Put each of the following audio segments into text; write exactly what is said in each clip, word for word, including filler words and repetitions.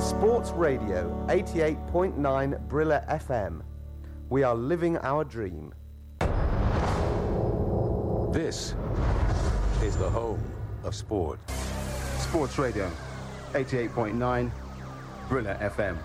Sports Radio eighty-eight point nine Brilla F M. We are living our dream. This is the home of sport. Sports Radio eighty-eight point nine Brilla F M.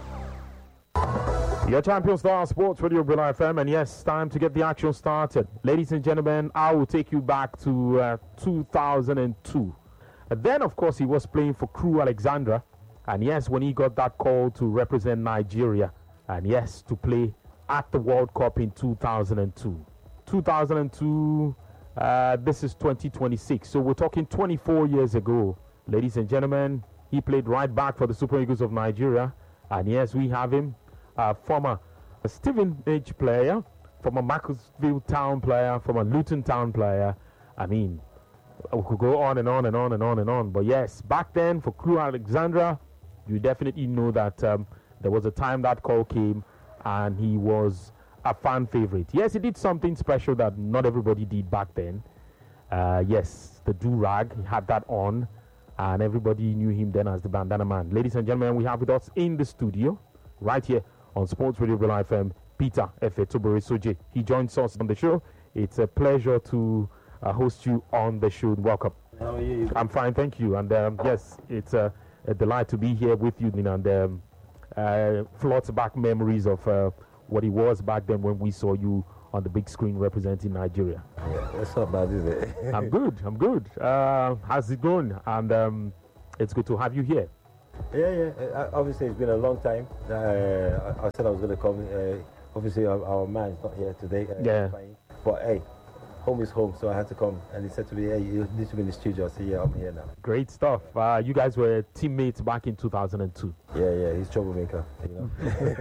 Your champion star, Sports Radio Brilla F M, and yes, time to get the action started. Ladies and gentlemen, I will take you back to uh, two thousand two. And then, of course, he was playing for Crew Alexandra. And yes, when he got that call to represent Nigeria, and yes, to play at the World Cup in two thousand two. two thousand two, uh, this is twenty twenty-six. So we're talking twenty-four years ago. Ladies and gentlemen, he played right back for the Super Eagles of Nigeria. And yes, we have him, a former Stevenage player, former Macclesfield Town player, former Luton Town player. I mean, we could go on and on and on and on and on. But yes, back then for Crew Alexandra, you definitely know that um, there was a time that call came and he was a fan favorite. Yes, he did something special that not everybody did back then. Uh, yes, the do-rag, he had that on, and everybody knew him then as the Bandana Man. Ladies and gentlemen, we have with us in the studio, right here on Sports Radio Brilla F M, Peter Efe Tobore Soje. He joins us on the show. It's a pleasure to uh, host you on the show. Welcome. How are you? I'm fine, thank you. And um, yes, it's a, a delight to be here with you, and um, uh, floats back memories of uh, what it was back then when we saw you on the big screen representing Nigeria. Yeah, that's not bad, is it? I'm good, I'm good. Uh, how's it going? And um, it's good to have you here. Yeah, yeah. Uh, obviously, it's been a long time. Uh, I, I said I was going to come. Uh, obviously, our, our man is not here today. Uh, Yeah. Playing. But hey, home is home, so I had to come. And he said to me, hey, you need to be in the studio. I said, yeah, I'm here now. Great stuff. Uh, you guys were teammates back in two thousand two. Yeah, yeah, he's troublemaker, you know.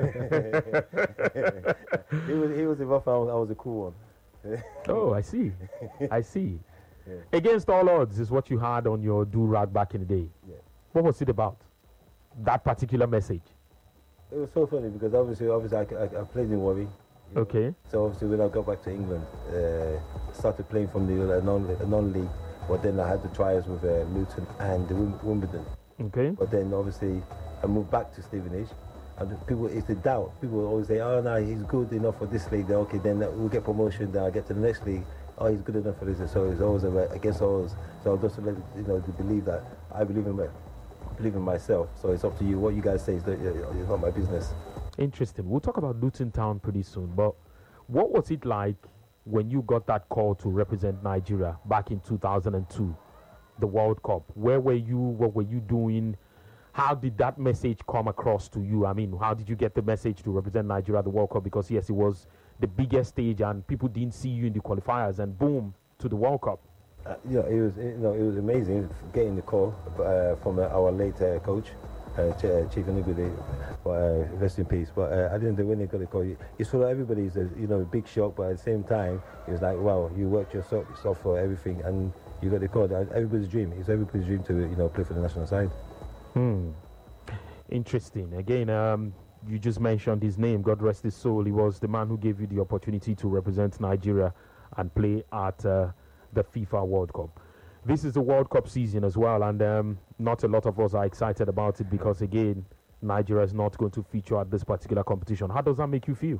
he was he was the rough, I was, I was the cool one. Oh, I see. I see. Yeah. Against all odds is what you had on your do-rag back in the day. Yeah. What was it about? That particular message? It was so funny because obviously, obviously, I, I, I played in Warri. you know. Okay. So obviously, when I got back to England, uh, started playing from the uh, non uh, non-league, but then I had the trials with uh, Luton and Wim- Wimbledon. Okay. But then obviously, I moved back to Stevenage, and the people, it's the doubt. People always say, "Oh no, he's good enough for this league. Then okay, then we'll get promotion. Then I get to the next league. Oh, he's good enough for this." So it's always against always. So I just let you know to believe that I believe in my, believe in myself. So it's up to you. What you guys say is not, it's not my business. Interesting. We'll talk about Luton Town pretty soon, but what was it like when you got that call to represent Nigeria back in two thousand two, the World Cup? Where were you? What were you doing? How did that message come across to you? I mean, how did you get the message to represent Nigeria at the World Cup? Because yes, it was the biggest stage and people didn't see you in the qualifiers, and boom, to the World Cup. Uh, yeah, it was you know it was amazing getting the call uh, from uh, our late uh, coach, uh, Ch- uh, Chief Anugudi, but uh, rest in peace. But uh, I didn't know when they got the call. It's for everybody's a you know a big shock, but at the same time, it was like wow, you worked yourself, yourself for everything, and you got the call. Everybody's dream. It's everybody's dream to you know play for the national side. Hmm. Interesting. Again, um, you just mentioned his name. God rest his soul. He was the man who gave you the opportunity to represent Nigeria and play at uh, the FIFA World Cup. This is the World Cup season as well, and um, not a lot of us are excited about it because, again, Nigeria is not going to feature at this particular competition. How does that make you feel?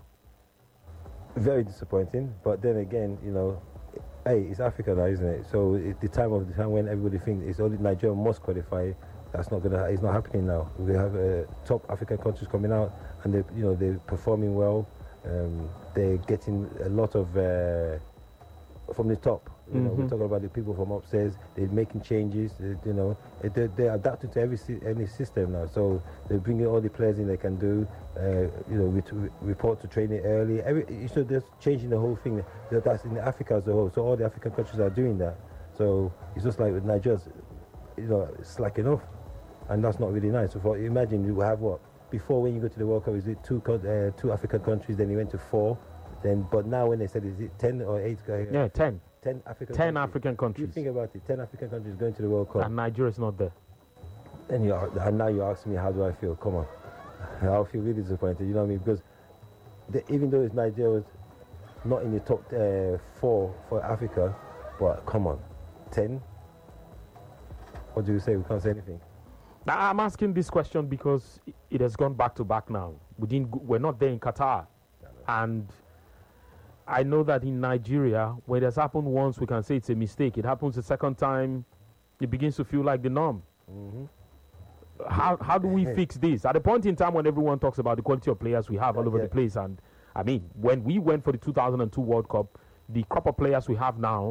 Very disappointing, but then again, you know, hey, it's Africa now, isn't it? So it's the time of the time when everybody thinks it's only Nigeria must qualify. That's not gonna. It's not happening now. We have uh, top African countries coming out, and they, you know, they're performing well. Um, they're getting a lot of uh, from the top. You know, Mm-hmm. we're talking about the people from upstairs. They're making changes. They, you know, they're, they're adapting to every si- any system now. So they're bringing all the players in they can do. Uh, you know, re- re- report to training early. Every, so they're changing the whole thing. That- That's in Africa as a whole. So all the African countries are doing that. So it's just like with Nigeria's, you know, slacking off, and that's not really nice. So for, imagine you have what before when you go to the World Cup, is it two co- uh, two African countries? Then you went to four. Then but now when they said is it ten or eight? Uh, Yeah, ten. ten African. ten countries. African countries. You think about it, ten African countries going to the World Cup. And Nigeria is not there. And, you are, and now you're asking me, how do I feel? Come on. I feel really disappointed, you know what I mean? Because the, even though it's Nigeria not in the top uh, four for Africa, but come on, ten? What do you say? We can't say anything. Now, I'm asking this question because i- it has gone back to back now. We didn't. Go, we're not there in Qatar, and I know that in Nigeria, when it has happened once, we can say it's a mistake. It happens the second time, it begins to feel like the norm. How how do we fix this? At a point in time when everyone talks about the quality of players we have all over yeah. the place, and I mean, when we went for the two thousand two World Cup, the crop of players we have now,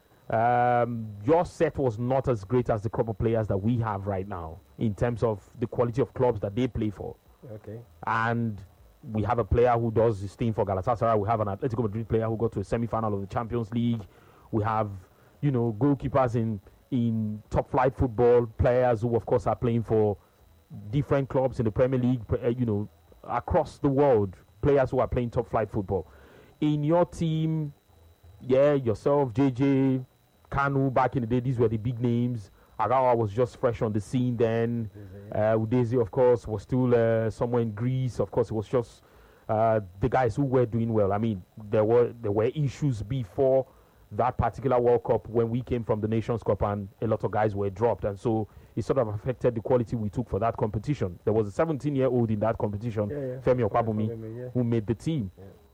um, your set was not as great as the crop of players that we have right now in terms of the quality of clubs that they play for. Okay. And we have a player who does his thing for Galatasaray. We have an Atletico Madrid player who got to a semi-final of the Champions League. We have, you know, goalkeepers in in top flight football, players who, of course, are playing for different clubs in the Premier League, uh, you know, across the world, players who are playing top flight football. In your team, yeah, yourself, J J, Kanu, back in the day, these were the big names. Agawa was just fresh on the scene then. Uh, Udeze, of course, was still uh, somewhere in Greece. Of course, it was just uh, the guys who were doing well. I mean, there were there were issues before that particular World Cup when we came from the Nations Cup, and a lot of guys were dropped, and so it sort of affected the quality we took for that competition. There was a seventeen-year-old in that competition, Yeah, yeah. Femi Okwabumi, Femi, yeah. who made the team.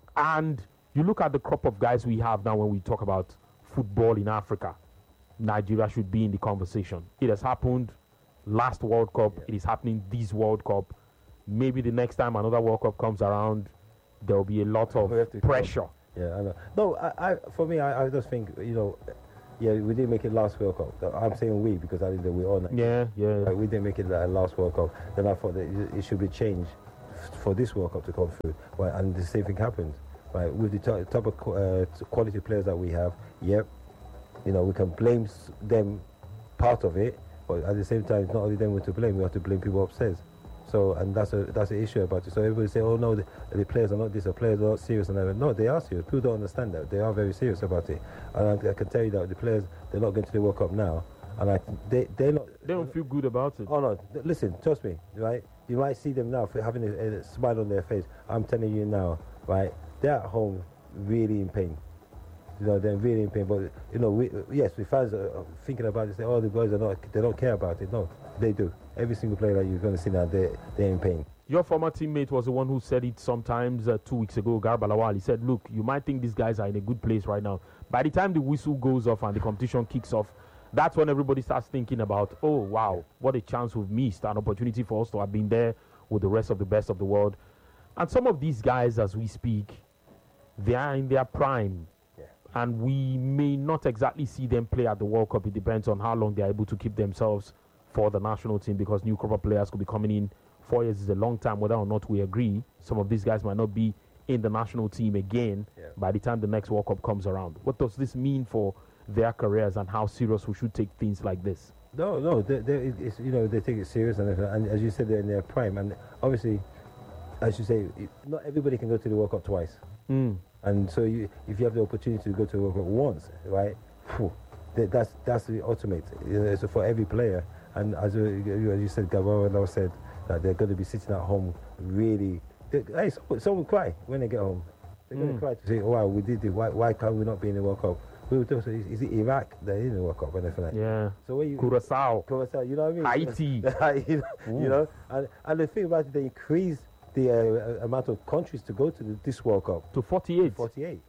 And you look at the crop of guys we have now when we talk about football in Africa, Nigeria should be in the conversation. It has happened last World Cup. It is happening this World Cup. Maybe the next time another World Cup comes around, there will be a lot of We have to pressure. Yeah, I know. No, I, I for me, I, I just think, you know, yeah, we didn't make it last World Cup. I'm saying we because I think that we all. Yeah, yeah. Like, we didn't make it uh, last World Cup. Then I thought that it, it should be changed f- for this World Cup to come through. Right, and the same thing happened. Right, with the t- type of qu- uh, t- quality players that we have, yep, you know, we can blame s- them part of it, but at the same time, it's not only them we're to blame. We have to blame people upstairs. So, and that's a that's the issue about it. So everybody say, oh no, the, the players are not this, the players are not serious, and everything. No, they are serious. People don't understand that. They are very serious about it. And I, I can tell you that the players, they're not going to the World Cup now, and I, they they're not. They don't feel good about it. Oh no! th- Listen, trust me, right? You might see them now for having a, a smile on their face. I'm telling you now, right? They're at home, really in pain. You know, they're really in pain. But you know, we, yes, the fans are thinking about it. Say, oh, the boys are not. They don't care about it. No, they do. Every single player that you're going to see now, they they're in pain. Your former teammate was the one who said it sometimes uh, two weeks ago, Garba Lawal. He said, look, you might think these guys are in a good place right now. By the time the whistle goes off and the competition kicks off, that's when everybody starts thinking about, oh, wow, what a chance we've missed, an opportunity for us to have been there with the rest of the best of the world. And some of these guys, as we speak, they are in their prime. Yeah. And we may not exactly see them play at the World Cup. It depends on how long they're able to keep themselves for the national team, because new crop of players could be coming in. Four years is a long time, whether or not we agree. Some of these guys might not be in the national team again Yeah. by the time the next World Cup comes around. What does this mean for their careers and how serious we should take things like this? No, no, they, they, it- it's, you know, they take it serious, and, everything. And as you said, they're in their prime. And obviously, as you say, it- not everybody can go to the World Cup twice. Mm. And so, you, if you have the opportunity to go to the World Cup once, right? Phew, that, that's that's the ultimate. You know, so for every player, and as you, as you said, Gabor said that they're going to be sitting at home, really. They, hey, some, some will cry when they get home. They're going to cry to say, "Oh, wow, we did it. Why, why can't we not be in the World Cup?" We were talking, is, is it Iraq they're in the World Cup and everything like that? Yeah. So when you Curacao. Curacao, you know what I mean? Haiti. you know, you know? And, and the thing about it, they increased the uh, amount of countries to go to the, this World Cup. To forty-eight. forty-eight.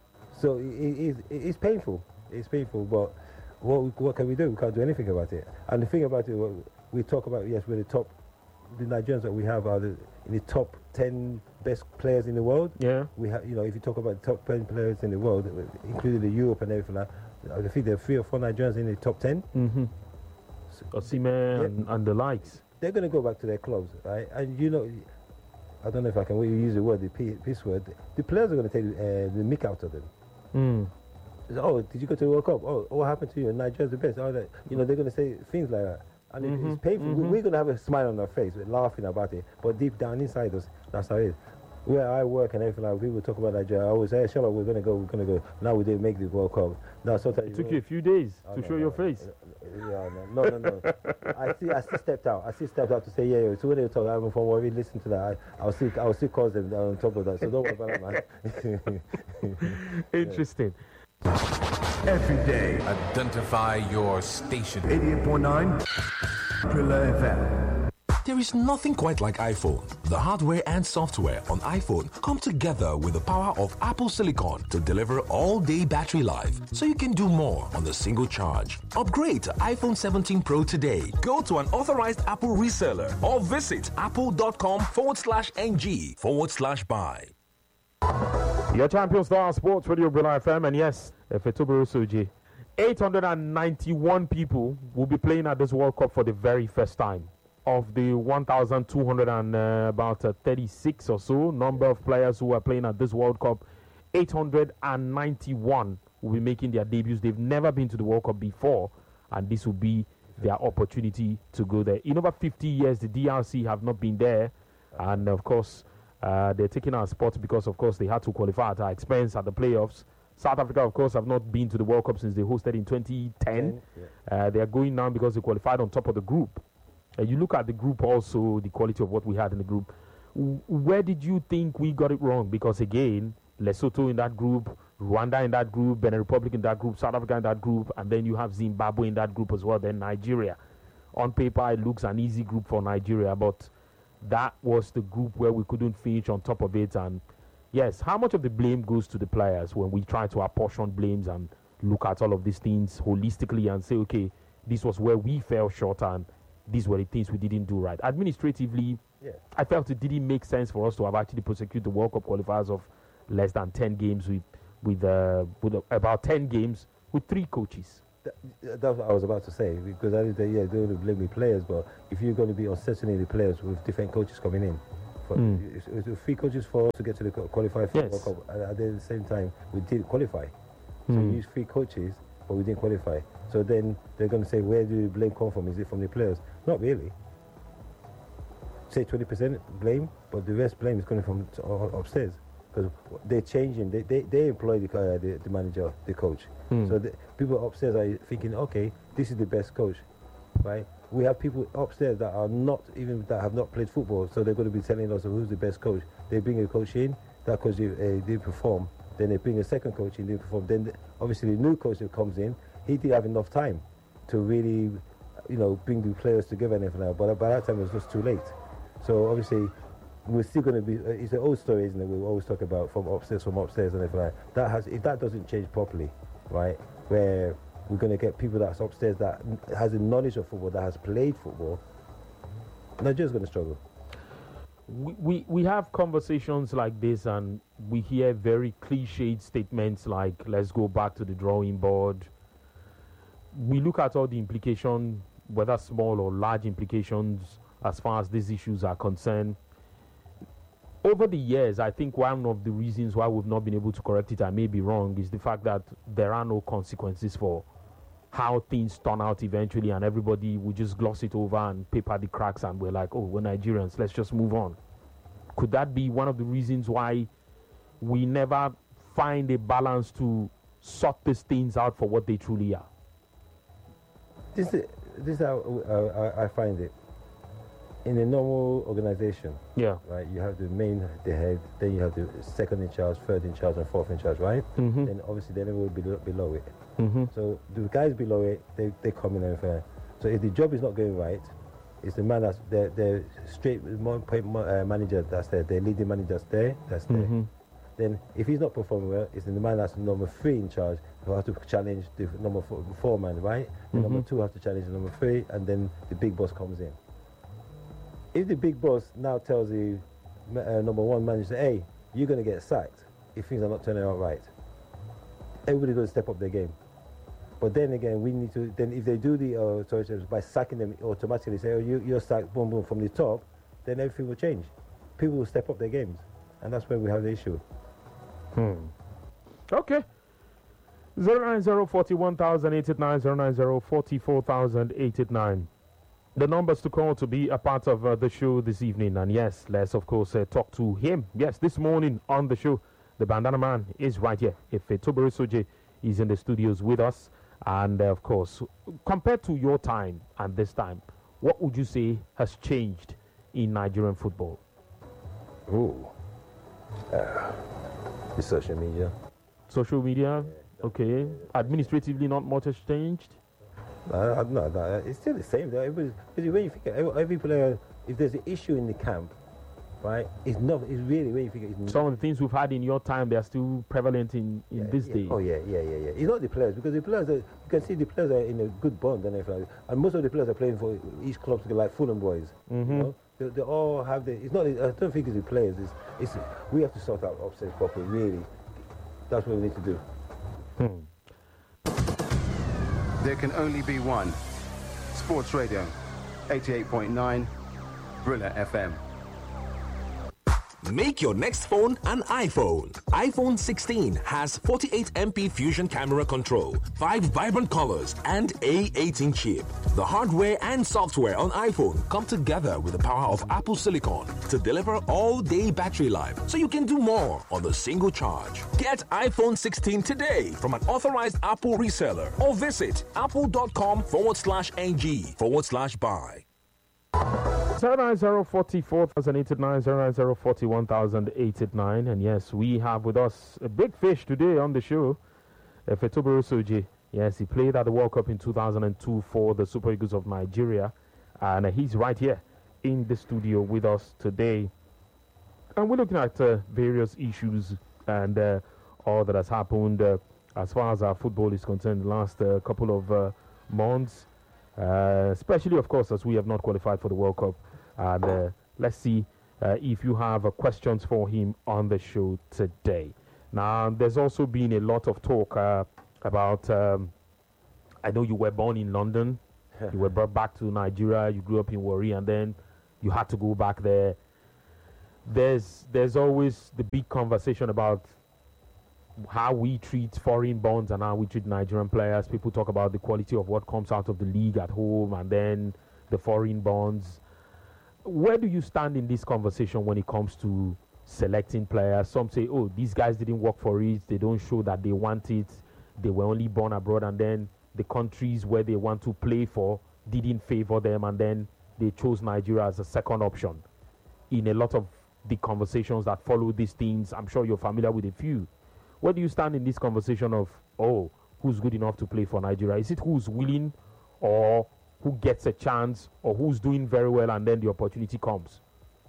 So it, it, it, it's painful. It's painful, but what we- what can we do? We can't do anything about it. And the thing about it, what we talk about, yes, we're the top. The Nigerians that we have are the, in the top ten best players in the world. Yeah. We have, you know, if you talk about the top ten players in the world, including the Europe and everything, like, I think there are three or four Nigerians in the top ten. Mm-hmm. Osimhen Yeah. and, and the likes. They're going to go back to their clubs, right? And you know, I don't know if I can really use the word, the P- peace word. The players are going to take uh, the mick out of them. Mm. Oh, did you go to the World Cup? Oh, what happened to you? Nigeria's the best. Oh, that, you know, they're going to say things like that. And it, Mhm, it's painful. We- mhm. We're going to have a smile on our face. We're laughing about it. But deep down inside us, that's how it is. Where I work and everything, like people talk about Nigeria, I always say, hey, shut up, we're going to go, we're going to go. Now we didn't make the World Cup. Now sometimes It took you a few days Oh, to no, show no, your no. face. Yeah, no, no, no. no. I see. I still stepped out. I still stepped out to say, yeah, yeah. So when they talk, I'm from what we listen to that. I, I'll still, I'll still cause them on top of that. So don't worry about that, man. Interesting. every day. Identify your station. eighty-eight point nine Brilla F M. There is nothing quite like iPhone. The hardware and software on iPhone come together with the power of Apple Silicon to deliver all-day battery life, so you can do more on a single charge. Upgrade to iPhone seventeen Pro today. Go to an authorized Apple reseller or visit apple.com forward slash ng forward slash buy. Your champion star sports radio Brilla F M, and yes, Efetobere Soje. eight hundred ninety-one people will be playing at this World Cup for the very first time. Of the one thousand two hundred and uh, about uh, thirty-six or so number of players who are playing at this World Cup, eight hundred ninety-one will be making their debuts. They've never been to the World Cup before, and this will be their opportunity to go there. In over fifty years, the D R C have not been there, and of course, uh, they're taking our spot because, of course, they had to qualify at our expense at the playoffs. South Africa, of course, have not been to the World Cup since they hosted in twenty ten. Yeah. Uh, they are going now because they qualified on top of the group. Uh, you look at the group also, the quality of what we had in the group. W- where did you think we got it wrong? Because again, Lesotho in that group, Rwanda in that group, Benin Republic in that group, South Africa in that group, and then you have Zimbabwe in that group as well, then Nigeria. On paper, it looks an easy group for Nigeria, but that was the group where we couldn't finish on top of it. And yes, how much of the blame goes to the players when we try to apportion blames and look at all of these things holistically and say, okay, this was where we fell short and these were the things we didn't do right. Administratively, yeah. I felt it didn't make sense for us to have actually prosecuted the World Cup qualifiers of less than ten games with with, uh, with uh, about ten games with three coaches. That, that's what I was about to say, because I did say, yeah, they don't blame the players, but if you're going to be uncertain the players with different coaches coming in, for, mm. it's, it's three coaches for to get to the qualifier for yes. the World Cup. At the same time, we did qualify. So mm. we used three coaches, but we didn't qualify. So then they're going to say, where do the blame come from? Is it from the players? Not really. Say twenty percent blame, but the rest blame is coming from t- upstairs. Because they're changing. They they, they employ the, uh, the the manager, the coach. Mm. So the people upstairs are thinking, okay, this is the best coach, right? We have people upstairs that are not even that have not played football, so they're going to be telling us who's the best coach. They bring a coach in, that coach uh, didn't perform. Then they bring a second coach in, didn't perform. Then the, obviously the new coach that comes in, he didn't have enough time to really, you know, bring the players together and everything. But by that time it was just too late. So obviously, we're still going to be. Uh, it's an old story, isn't it? We always talk about from upstairs, from upstairs, and everything. Like that has, if that doesn't change properly, right? Where we're going to get people that's upstairs that has a knowledge of football, that has played football. Nigeria's going to struggle. We, we we have conversations like this, and we hear very cliched statements like, "Let's go back to the drawing board." We look at all the implications, whether small or large implications, as far as these issues are concerned. Over the years, I think one of the reasons why we've not been able to correct it, I may be wrong, is the fact that there are no consequences for how things turn out eventually, and everybody will just gloss it over and paper the cracks, and we're like, oh, we're Nigerians, let's just move on. Could that be one of the reasons why we never find a balance to sort these things out for what they truly are? This is, this is how uh, I find it. In a normal organization, yeah, right, you have the main, the head, then you have the second in charge, third in charge, and fourth in charge, right? Mm-hmm. Then obviously then everyone will be below, below it. Mm-hmm. So the guys below it, they, they come in and fair. So if the job is not going right, it's the man that's the the straight uh, manager that's there, the leading manager that's there, that's there. Mm-hmm. Then if he's not performing well, it's the man that's number three in charge who has to challenge the number four, four man, right? The Mm-hmm. number two has to challenge the number three, and then the big boss comes in. If the big boss now tells the uh, number one manager, hey, you're going to get sacked if things are not turning out right, everybody's going to step up their game. But then again, we need to, then if they do the uh, sorry, by sacking them automatically, say, oh, you, you're sacked, boom, boom, from the top, then everything will change. People will step up their games. And that's where we have the issue. Hmm. Okay. zero nine zero four one thousand eight eight nine, zero nine zero four four thousand eight eight nine. The numbers to call to be a part of uh, the show this evening. And yes, let's of course uh, talk to him. Yes, this morning on the show, the Bandana Man is right here. If uh, Efetobere Soje is in the studios with us. And uh, of course, compared to your time and this time, what would you say has changed in Nigerian football? Ooh. Uh, the social media. Social media? Okay. Administratively, not much has changed? No, no, no, no, it's still the same. Though. Everybody- Because when you think every, every player, if there's an issue in the camp, right, it's not. It's really when you think it's Some of the things we've had in your time, they are still prevalent in, in yeah, this yeah. day. Oh yeah, yeah, yeah, yeah. It's not the players because the players are, you can see the players are in a good bond and everything, like that. And most of the players are playing for each club, like Fulham boys. Mm-hmm. You know, they, they all have the. It's not. I don't think it's the players. It's, it's we have to sort out upstairs properly. Really, that's what we need to do. Hmm. There can only be one. Sports Radio, eighty-eight point nine, Brilla F M. Make your next phone an iPhone. iPhone sixteen has forty-eight megapixel fusion camera control, five vibrant colors, and A eighteen chip. The hardware and software on iPhone come together with the power of Apple Silicon to deliver all-day battery life, so you can do more on the single charge. Get iPhone sixteen today from an authorized Apple reseller or visit apple.com forward slash ng forward slash buy. zero nine zero four four thousand eight nine zero nine zero four one thousand eight nine. And yes, we have with us a big fish today on the show, uh, Fetobero Soji. Yes, he played at the World Cup in two thousand two for the Super Eagles of Nigeria, and uh, he's right here in the studio with us today. And we're looking at uh, various issues and uh, all that has happened uh, as far as our football is concerned the last uh, couple of uh, months. Uh, especially, of course, as we have not qualified for the World Cup. And uh, let's see uh, if you have uh, questions for him on the show today. Now, there's also been a lot of talk uh, about, um, I know you were born in London, you were brought back to Nigeria, you grew up in Warri, and then you had to go back there. There's, there's always the big conversation about how we treat foreign bonds and how we treat Nigerian players. People talk about the quality of what comes out of the league at home and then the foreign bonds. Where do you stand in this conversation when it comes to selecting players? Some say, oh, these guys didn't work for it. They don't show that they want it. They were only born abroad, and then the countries where they want to play for didn't favor them, and then they chose Nigeria as a second option. In a lot of the conversations that follow these things, I'm sure you're familiar with a few. Where do you stand in this conversation of, oh, who's good enough to play for Nigeria? Is it who's willing, or who gets a chance, or who's doing very well and then the opportunity comes?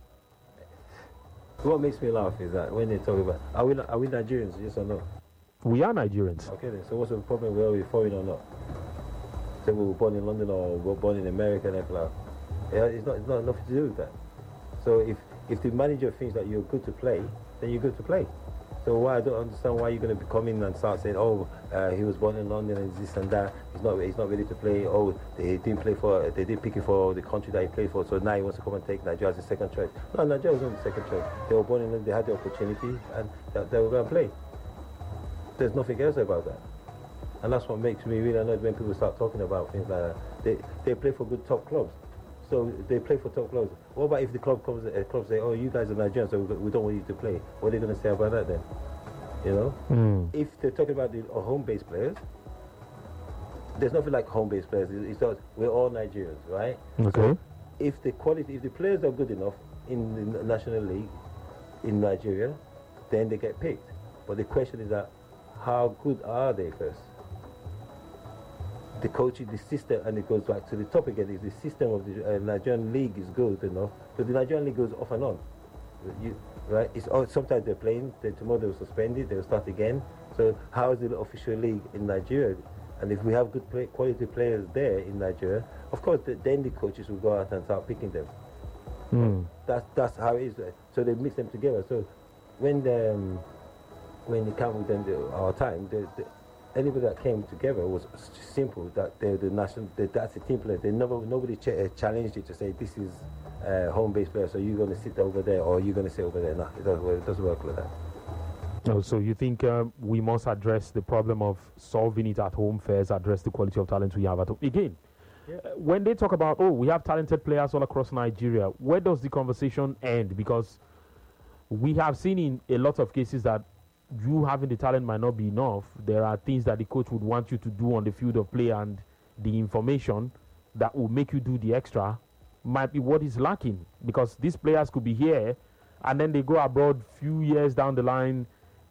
What makes me laugh is that when they talk about, are we, are we Nigerians, yes or no? We are Nigerians. Okay then, so what's the problem whether we're foreign or not? So we were born in London or we were born in America and everything like that. Yeah, it's not, it's not nothing to do with that. So if, if the manager thinks that you're good to play, then you're good to play. So why I don't understand why you're going to come in and start saying, oh, uh, he was born in London and this and that. He's not, he's not ready to play. Oh, they didn't play for, they didn't pick him for the country that he played for. So now he wants to come and take Nigeria as a second choice. No, Nigeria was not the second choice. They were born in London. They had the opportunity and they, they were going to play. There's nothing else about that. And that's what makes me really annoyed when people start talking about things like that. They, they play for good top clubs. So they play for top clubs. What about if the club comes, uh, club say, oh, you guys are Nigerians, so we don't want you to play. What are they going to say about that then? You know? Mm. If they're talking about the uh, home-based players, there's nothing like home-based players. It's, it's not, we're all Nigerians, right? Okay. So if the quality, if the players are good enough in the National League in Nigeria, then they get picked. But the question is that, how good are they first? The coaching, the system, and it goes back to the top again, is the system of the uh, Nigerian league is good enough. So the Nigerian league goes off and on. You, right? It's all, sometimes they're playing, then tomorrow they'll suspend it, they'll start again. So how is the official league in Nigeria? And if we have good play, quality players there in Nigeria, of course, the, then the coaches will go out and start picking them. Mm. That's that's how it is. So they mix them together. So when the, um, when they come within the, our time, the, the, anybody that came together was simple. That they're the national. They, that's the team player. They never nobody ch uh, challenged it to say this is uh, home-based player. So you're going to sit over there or you're going to sit over there. No, it doesn't work. It doesn't work like that. Oh, so you think uh, we must address the problem of solving it at home first, address the quality of talent we have at home? Again, yeah. uh, when they talk about, oh, we have talented players all across Nigeria, where does the conversation end? Because we have seen in a lot of cases that you having the talent might not be enough. There are things that the coach would want you to do on the field of play, and the information that will make you do the extra might be what is lacking, because these players could be here and then they go abroad few years down the line.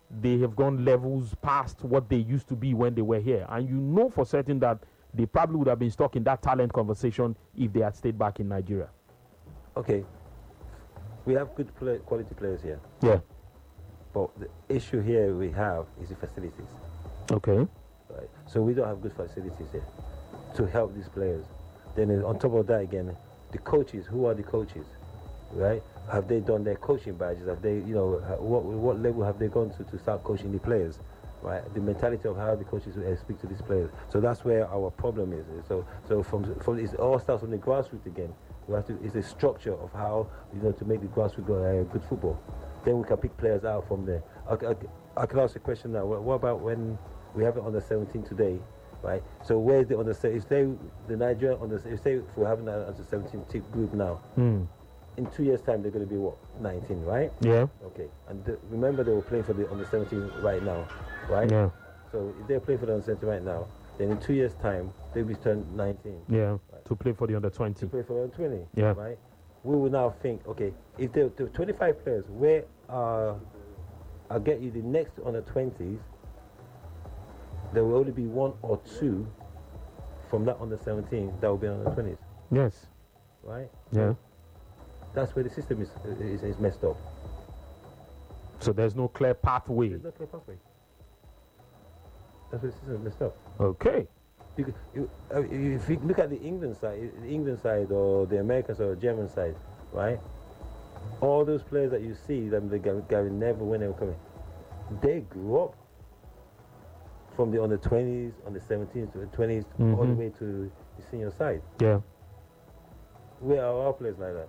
they have gone levels past what they used to be when they were here. And you know for certain that they probably would have been stuck in that talent conversation if they had stayed back in Nigeria. Okay, we have good play, quality players here. Yeah. But the issue here we have is the facilities. Okay. Right. So we don't have good facilities here to help these players. Then uh, on top of that again, the coaches, who are the coaches, right? Have they done their coaching badges? Have they, you know, uh, what what level have they gone to to start coaching the players, right? The mentality of how the coaches uh, speak to these players. So that's where our problem is. So so from from it all starts from the grassroots again. We have to, it's a structure of how, you know, to make the grassroots go, uh, good football. Then we can pick players out from there. I, I, I can ask a question now. What, what about when we have it under seventeen today, right? So where's the under seventeen? If they, the Nigeria under, if they, if we're having an under seventeen team group now, Mm. in two years' time they're going to be what, nineteen, right? Yeah. Okay. And the, remember they were playing for the under seventeen right now, right? Yeah. So if they're playing for the under seventeen right now, then in two years' time they'll be turned nineteen. Yeah. Right. To play for the under twenty. To play for the under twenty. Yeah. Right. We will now think, okay, if there are twenty-five players, where uh, I'll get you the next under twenties, there will only be one or two from that under seventeen that will be under twenties, Yes. right? Yeah. That's where the system is is, is messed up. So there's no clear pathway. There's no clear pathway. That's where the system is messed up. Okay. You, c- you, uh, if you look at the England side, the England side or the American side or German side, right? All those players that you see, them the Gary, Gary Neville when they were coming, they grew up from the under twenties, under seventeens, to the twenties, all the Mhm. way to the senior side. Yeah. Where are our players like that?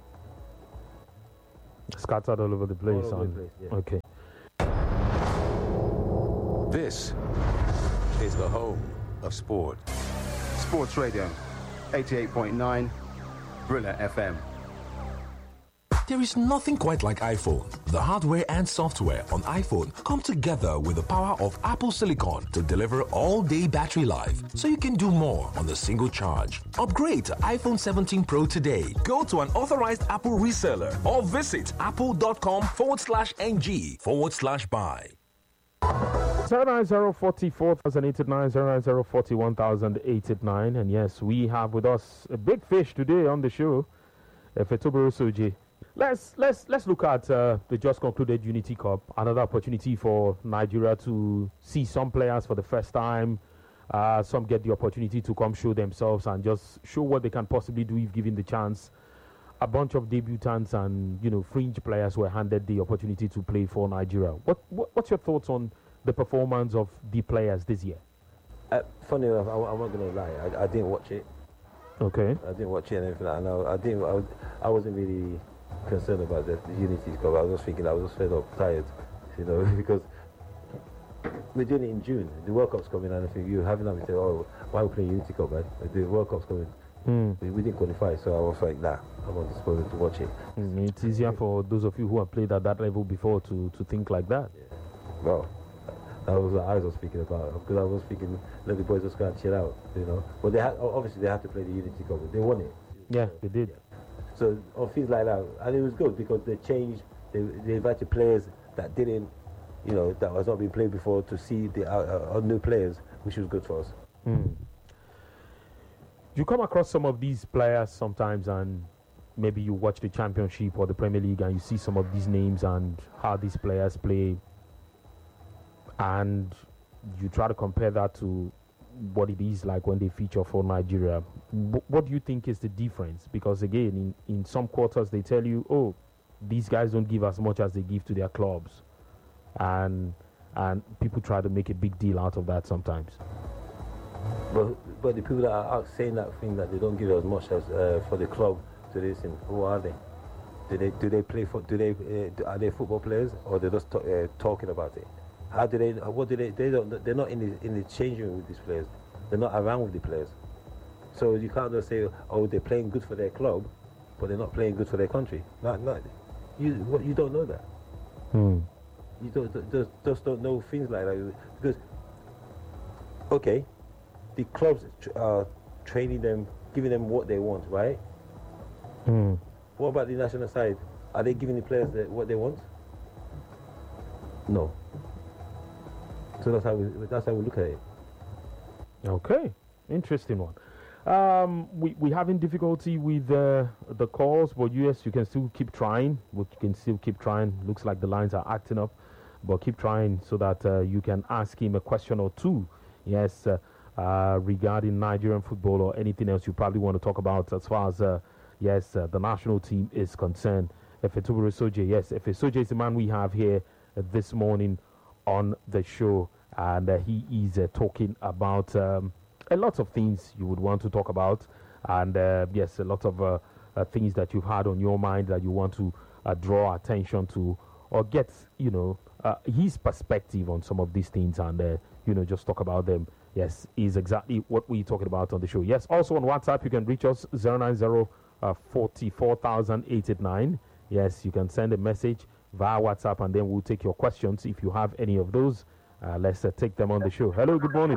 Scattered all over the place. All over the and- place, yeah. Okay. This is the home of sport. Sports Radio, eighty-eight point nine, Brilla F M. There is nothing quite like iPhone. The hardware and software on iPhone come together with the power of Apple Silicon to deliver all-day battery life, so you can do more on a single charge. Upgrade to iPhone seventeen Pro today. Go to an authorized Apple reseller or visit apple.com forward slash ng forward slash buy. zero nine zero forty-four thousand eighty-nine, zero nine zero forty-one thousand eighty-nine. And yes, we have with us a big fish today on the show, Fetobero Soji. Let's let's let's look at uh, the just concluded Unity Cup. Another opportunity for Nigeria to see some players for the first time. Uh, some get the opportunity to come show themselves and just show what they can possibly do if given the chance. A bunch of debutants and you know fringe players were handed the opportunity to play for Nigeria. What, what what's your thoughts on the performance of the players this year? Uh, funny enough, I, I'm not going to lie, I, I didn't watch it. Okay. I didn't watch it and anything like that. And I, I didn't. I, was- I wasn't really concerned about the, the Unity Cup. I was just thinking I was just fed up, tired, you know, because we're doing it in June. The World Cup's coming, and I think you're having them say, "Oh, why are we playing Unity Cup, man? The World Cup's coming." Mm. We, we didn't qualify, so I was like, "Nah, I'm not disposed to watch it." Mm, it's easier for those of you who have played at that level before to, to think like that. Well, that was what I was speaking about, because I was thinking, let the boys just go and chill out, you know. But they had, obviously they had to play the Unity Cup. They won it. Yeah, they did. So on things like that, and it was good because they changed. They, they invited players that didn't, you know, that was not being played before to see the uh, uh, new players, which was good for us. Mm. You come across some of these players sometimes, and maybe you watch the Championship or the Premier League, and you see some of these names and how these players play, and you try to compare that to what it is like when they feature for Nigeria. W- what do you think is the difference? Because again, in, in some quarters they tell you, oh, these guys don't give as much as they give to their clubs, and and people try to make a big deal out of that sometimes. But but the people that are out saying that thing that they don't give as much as uh, for the club to listen, who are they? Do they do they play for? Do they uh, do, are they football players, or they're just t- uh, talking about it? How do they? What do they? They don't. They're not in the in the changing room with these players. They're not around with the players. So you can't just say, oh, they're playing good for their club, but they're not playing good for their country. Not not. You what you don't know that. Hmm. You don't just just don't know things like that because okay, the clubs are training them, giving them what they want, right? Hmm. What about the national side? Are they giving the players the, what they want? No. So that's how we that's how we look at it. Okay, interesting one. Um, we we having difficulty with uh, the calls, but yes, you can still keep trying. We can still keep trying. Looks like the lines are acting up, but keep trying so that uh, you can ask him a question or two. Yes, uh, uh, regarding Nigerian football or anything else you probably want to talk about as far as uh, yes uh, the national team is concerned. Efetoburu Soje, yes, Efe Soje is the man we have here uh, this morning on the show, and uh, he is uh, talking about. Um, A lot of things you would want to talk about, and uh, yes, a lot of uh, uh, things that you've had on your mind that you want to uh, draw attention to, or get, you know, uh, his perspective on some of these things, and uh, you know, just talk about them. Yes, is exactly what we're talking about on the show. Yes, also on WhatsApp, you can reach us zero nine zero forty-four thousand eight eight nine. Yes, you can send a message via WhatsApp, and then we'll take your questions if you have any of those. Uh, let's uh, take them on the show. Hello, good morning.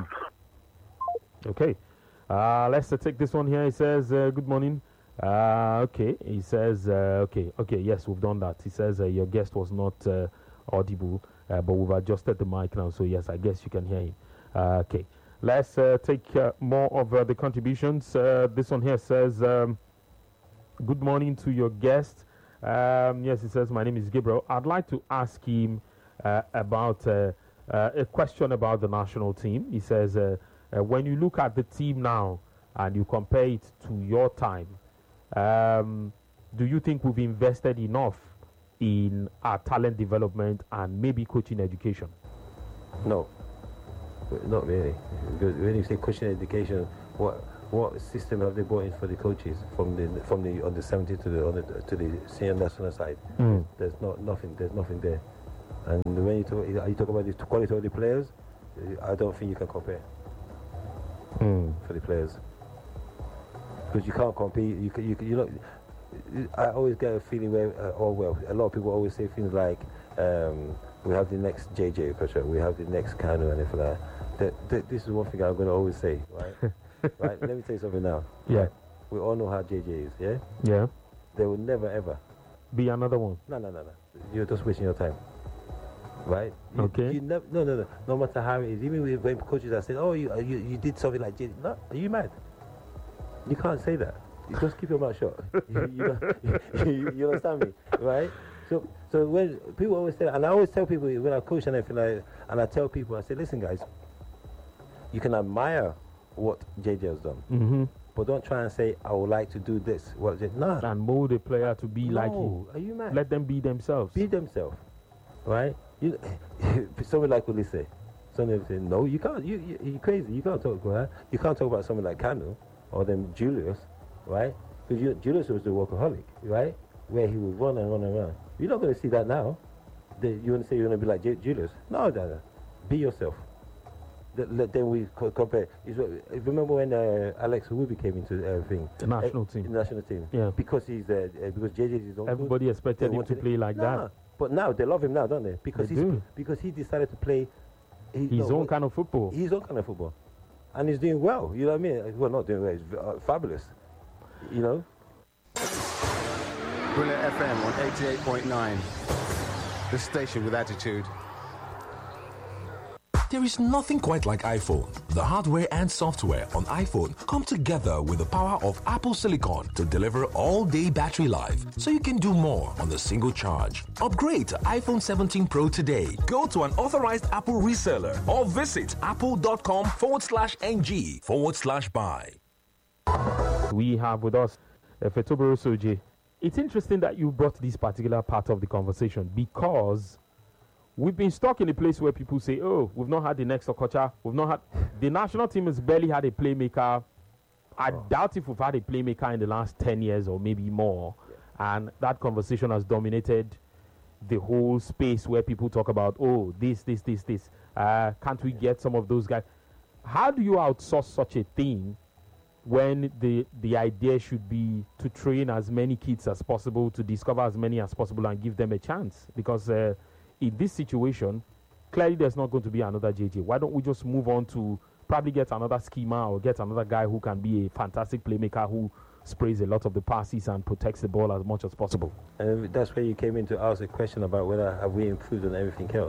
Okay, uh, let's uh, take this one here. He says, uh, good morning. Uh, okay, he says, uh, okay, okay, yes, we've done that. He says, uh, your guest was not uh, audible, uh, but we've adjusted the mic now, so yes, I guess you can hear him. Uh, okay, let's uh, take uh, more of uh, the contributions. Uh, this one here says, um, good morning to your guest. Um, yes, he says, my name is Gabriel. I'd like to ask him uh, about uh, uh, a question about the national team. He says, uh, Uh, when you look at the team now and you compare it to your time, um, do you think we've invested enough in our talent development and maybe coaching education? No, not really. Because when you say coaching education, what what system have they brought in for the coaches from the from the on the seventy to the on the to the senior national side? Mm. There's not nothing. There's nothing there. And when you talk, you talk about the quality of the players, I don't think you can compare. Mm. For the players, because you can't compete. You can, you can, you know. I always get a feeling where, uh, oh well, a lot of people always say things like, um, "We have the next J J Okocha, we have the next Kanu," and anything like that. That, that. This is one thing I'm going to always say, right? Right. Let me tell you something now. Yeah. Right? We all know how J J is. Yeah. Yeah. There will never ever be another one. No, no, no, no. You're just wasting your time. Right? You, okay. You never, no, no, no. No matter how it is, even when coaches are saying, "Oh, you, you, you did something like J J," no, are you mad? You can't say that. You just keep your mouth shut. you, you, you, you understand me, right? So, so when people always say, and I always tell people when I coach and everything, like, and I tell people, I say, listen, guys, you can admire what J J has done, mm-hmm. but don't try and say, I would like to do this. What? No. And mold a player to be no, like you. Are you mad? Let them be themselves. Be themselves, right? You, someone like Ulisse, someone say, no, you can't. You, you, you're crazy. You can't talk about that. You can't talk about someone like Kanu or then Julius, right? Because Julius was the workaholic, right? Where he would run and run and run. You're not going to see that now. The, you want to say you're going to be like J Julius? No, Dada. Be yourself. The, the, then we co compare. Remember when uh, Alex Iwobi came into everything? The national uh, team. The national team. Yeah. Because he's uh, uh, because J J is. Everybody expected him to play like nah, that. But now they love him now, don't they? Because they he's do. because he decided to play he, his no, own kind of football. His own kind of football, and he's doing well. You know what I mean? Well, not doing well. He's uh, fabulous. You know. Brilliant F M on eighty-eight point nine. The station with attitude. There is nothing quite like iPhone. The hardware and software on iPhone come together with the power of Apple Silicon to deliver all-day battery life, so you can do more on a single charge. Upgrade to iPhone seventeen Pro today. Go to an authorized Apple reseller or visit apple.com forward slash ng forward slash buy. We have with us Efetoburu Soje. It's interesting that you brought this particular part of the conversation because we've been stuck in a place where people say, oh, we've not had the next Okocha. We've not had... The national team has barely had a playmaker. I oh. doubt if we've had a playmaker in the last ten years or maybe more. Yeah. And that conversation has dominated the whole space where people talk about, oh, this, this, this, this. Uh, can't we yeah. get some of those guys? How do you outsource such a thing when the, the idea should be to train as many kids as possible, to discover as many as possible and give them a chance? Because... Uh, in this situation, clearly there's not going to be another J J. Why don't we just move on to probably get another schema or get another guy who can be a fantastic playmaker who sprays a lot of the passes and protects the ball as much as possible? And that's where you came in to ask a question about whether have we improved on everything else.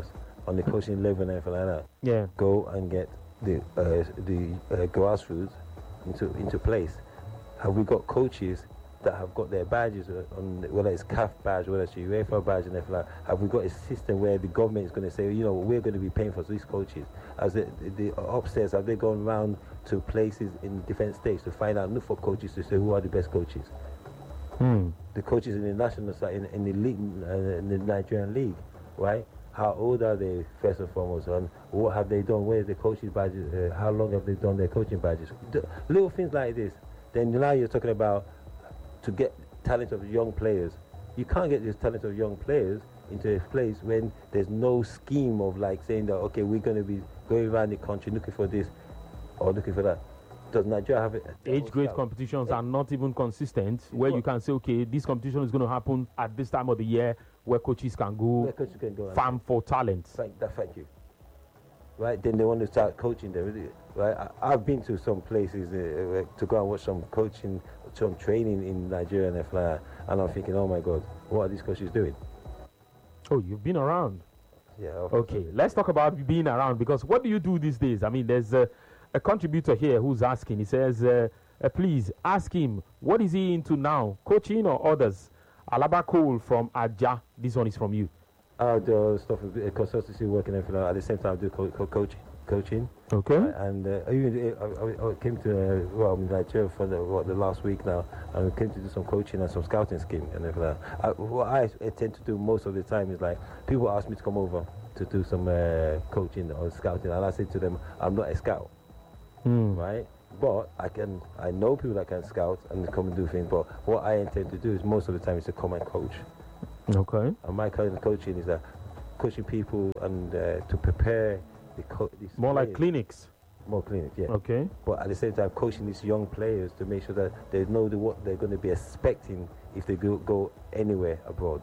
on the coaching level and everything like that. Yeah. Go and get the uh, the uh, grassroots into into place. Have we got coaches that have got their badges on, whether it's C A F badge, whether it's UEFA badge and everything like that? Have we got a system where the government is going to say, you know, we're going to be paying for these coaches? As the, the upstairs, have they gone around to places in different states to find out, look for coaches to say who are the best coaches? Hmm. The coaches in the national side, in, in the league, uh, in the Nigerian league, right? How old are they, first and foremost, and what have they done? Where's the coaching badges? Uh, how long have they done their coaching badges? The, little things like this. Then now you're talking about to get talent of young players. You can't get this talent of young players into a place when there's no scheme of like saying that, okay, we're going to be going around the country looking for this or looking for that. Does Nigeria have it? Age grade competitions are not even consistent, where you can say, okay, this competition is going to happen at this time of the year, where coaches can go, Where coaches can go farm for talent. Thank, that, thank you. Right, then they want to start coaching them. Right, I, I've been to some places uh, uh, to go and watch some coaching, some training in Nigeria and everything like that, and I'm thinking, oh my God, what are these coaches doing? Oh, you've been around. Yeah. Okay, let's talk about being around, because what do you do these days? I mean, there's a, a contributor here who's asking. He says, uh, uh, please ask him, what is he into now, coaching or others? Alaba Cole from Aja. This one is from you. I do stuff with uh, consultancy work and everything. At the same time, I do co- co- coaching. Coaching. Okay. Uh, and uh, I, even, uh, I, I came to uh, well, I'm in Nigeria for the, what, the last week now, and I came to do some coaching and some scouting scheme and everything. Like that. I, what I, I tend to do most of the time is like people ask me to come over to do some uh, coaching or scouting, and I say to them, I'm not a scout, Mm. right? But I can, I know people that can scout and come and do things. But what I intend to do is most of the time is to come and coach. Okay. And my kind of coaching is that coaching people and uh, to prepare the co- these More like players. clinics. More clinics, yeah. Okay. But at the same time, coaching these young players to make sure that they know the, what they're going to be expecting if they go, go anywhere abroad.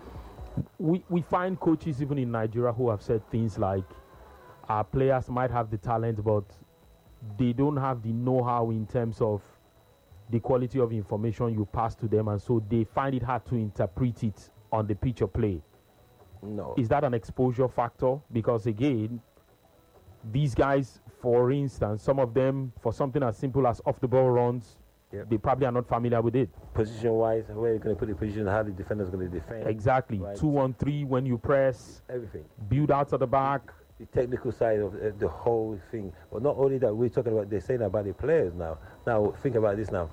We, we find coaches even in Nigeria who have said things like our players might have the talent, but they don't have the know-how in terms of the quality of information you pass to them, and so they find it hard to interpret it on the pitch of play. No. Is that an exposure factor? Because again, these guys, for instance, some of them, for something as simple as off-the-ball runs, Yep. they probably are not familiar with it. Position-wise, where you're going to put the position, how the defender's going to defend. Exactly. Right. Two on three when you press, Everything. build out at the back. The technical side of uh, the whole thing. But not only that, we're talking about, they're saying about the players now. Now, think about this now.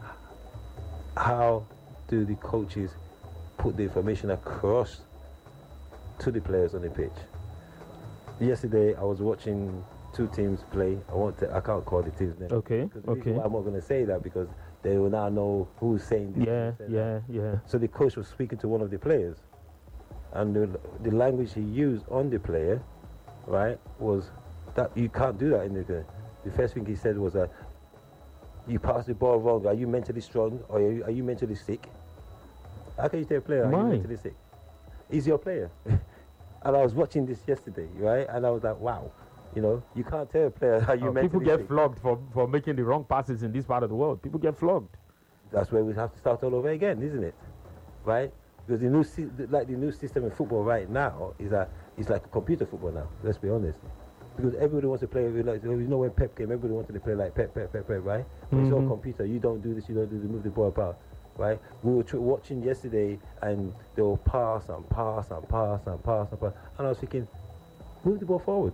How do the coaches put the information across to the players on the pitch? Yesterday, I was watching two teams play. I want to, I can't call the teams name. Okay, Because the okay. reason why I'm not going to say that because they will now know who's saying this. Yeah, who's saying yeah, that. yeah. So the coach was speaking to one of the players, and the, the language he used on the player, right, was that you can't do that in the game. The first thing he said was that you pass the ball wrong. Are you mentally strong or are you, are you mentally sick? How can you tell a player, are Why? you mentally sick? He's your player. And I was watching this yesterday, right? And I was like, wow, you know, you can't tell a player how you Oh, mentally people get sick. flogged for, for making the wrong passes in this part of the world. People get flogged. That's where we have to start all over again, isn't it? Right? Because the new, sy- like the new system in football right now is that it's like computer football now. Let's be honest. Because everybody wants to play like, you know, when Pep came, everybody wanted to play like Pep, Pep, Pep, Pep, right? But it's all Mhm. computer. You don't do this, you don't do this, move the ball apart, right? We were tr- watching yesterday, and they will pass and pass and pass and pass and pass, and I was thinking, move the ball forward.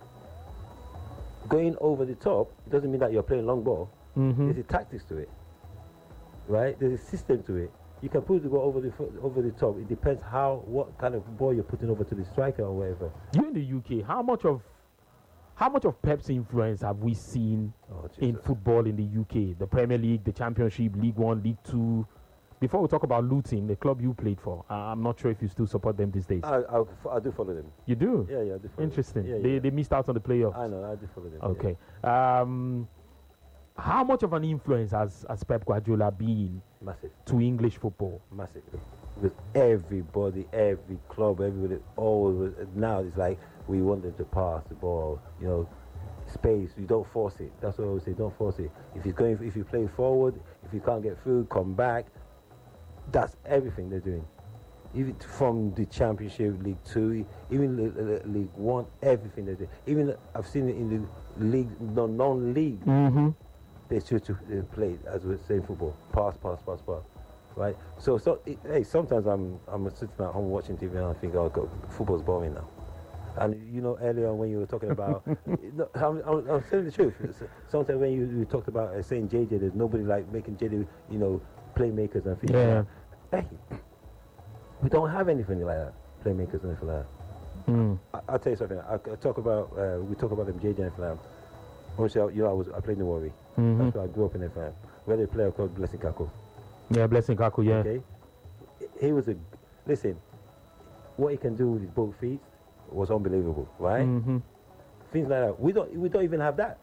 Going over the top doesn't mean that you're playing long ball. Mhm. There's a tactics to it, right? There's a system to it. You can put the ball over the fo- over the top. It depends how, what kind of ball you're putting over to the striker or whatever. You in the U K, how much of how much of Pep's influence have we seen Oh, in Jesus. football in the U K? The Premier League, the Championship, League One, League Two. Before we talk about Luton, the club you played for, uh, I'm not sure if you still support them these days. I, I, I do follow them. You do? Yeah, yeah, I do follow Interesting. Them. Yeah, they yeah. they missed out on the playoffs. I know, I do follow them. yeah. Okay. Um, how much of an influence has, has Pep Guardiola been Massive, to English football? massive. With everybody, every club, everybody, all now it's like we want them to pass the ball. You know, space. You don't force it. That's what I always say. Don't force it. If you're going, if you play forward, if you can't get through, come back. That's everything they're doing. even from the Championship, League Two, even the, the League One, everything they do. Even I've seen it in the league, the non-league. Mm-hmm. They choose to uh, play as we say in football, pass, pass, pass, pass, right? So, so it, hey, sometimes I'm I'm sitting at home watching T V and I think, oh, God, football's boring now. And you know, earlier on when you were talking about, no, I'm, I'm, I'm telling the truth. Sometimes when you, you talked about uh, saying J J, there's nobody like making J J, you know, playmakers and things Yeah. like that. Hey, we don't have anything like that, playmakers and anything like that. Mm. I, I'll tell you something. I, I talk about, uh, we talk about them J J and F L M. Obviously, I- you know, I was I played in the Warri. Mm-hmm. That's why I grew up in F L M. We had a player called Blessing Kako. Yeah, Blessing Kaku, yeah. Okay, he was a listen. What he can do with his both feet was unbelievable, right? Mm-hmm. Things like that. We don't we don't even have that,